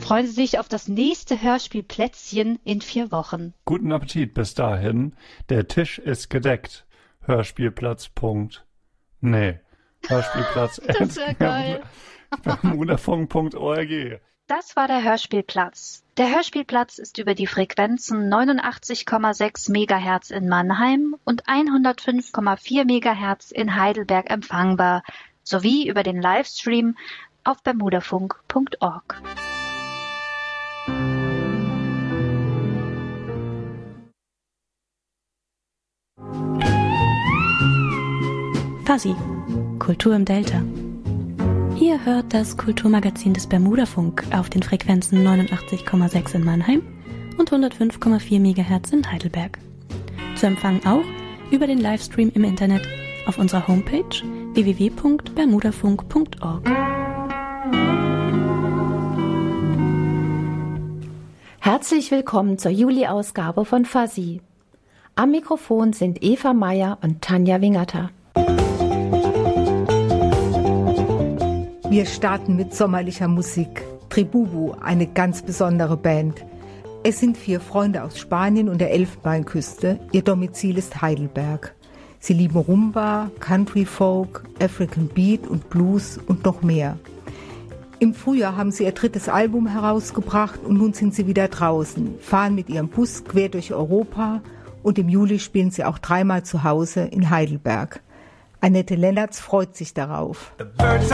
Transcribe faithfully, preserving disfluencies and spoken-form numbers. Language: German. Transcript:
Freuen Sie sich auf das nächste Hörspielplätzchen in vier Wochen. Guten Appetit bis dahin. Der Tisch ist gedeckt. Hörspielplatz. Punkt. Nee. Hörspielplatz. Das wäre geil. bermudafunk Punkt org. Das war der Hörspielplatz. Der Hörspielplatz ist über die Frequenzen neunundachtzig Komma sechs Megahertz in Mannheim und hundertfünf Komma vier Megahertz in Heidelberg empfangbar, sowie über den Livestream auf bermudafunk Punkt org. Fuzzy, Kultur im Delta. Ihr hört das Kulturmagazin des Bermudafunk auf den Frequenzen neunundachtzig Komma sechs in Mannheim und hundertfünf Komma vier Megahertz in Heidelberg. Zu empfangen auch über den Livestream im Internet auf unserer Homepage w w w Punkt bermudafunk Punkt org. Herzlich willkommen zur Juli-Ausgabe von Fuzzy. Am Mikrofon sind Eva Meyer und Tanja Wingerter. Wir starten mit sommerlicher Musik. Tribubu, eine ganz besondere Band. Es sind vier Freunde aus Spanien und der Elfenbeinküste. Ihr Domizil ist Heidelberg. Sie lieben Rumba, Country Folk, African Beat und Blues und noch mehr. Im Frühjahr haben sie ihr drittes Album herausgebracht und nun sind sie wieder draußen, fahren mit ihrem Bus quer durch Europa und im Juli spielen sie auch dreimal zu Hause in Heidelberg. Annette Lennertz freut sich darauf.